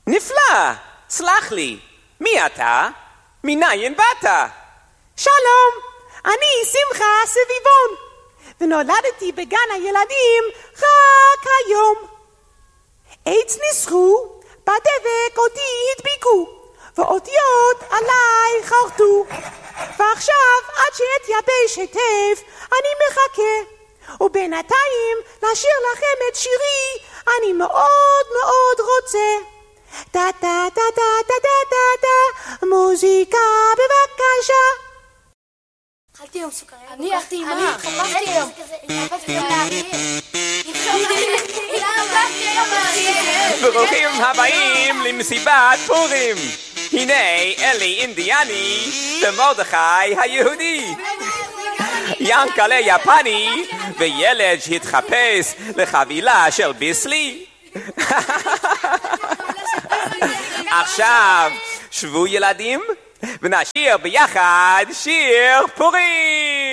נפלא, סלח לי, מי אתה? מניין באת? שלום, אני שמחה סביבון, ונולדתי בגן הילדים רק היום. עץ ניסחו, בדבק אותי הדביקו, ואותיות עליי חרטו, ועכשיו עד שאתייבש היטב אני מחכה, ובינתיים לשיר לכם את שירי אני מאוד מאוד רוצה. טה טה טה טה טה טה טה, מוזיקה בבקשה. אכלתי היום סוכריה. אני אכלתי עם מה? חפשתי היום. ברוכים הבאים למסיבת פורים. הנה אלי אינדיאני ומרדכי היהודי, ינקלה יפני וילד שהתחפש לחבילה של ביסלי. עכשיו שבו ילדים ונשיר ביחד שיר פורים.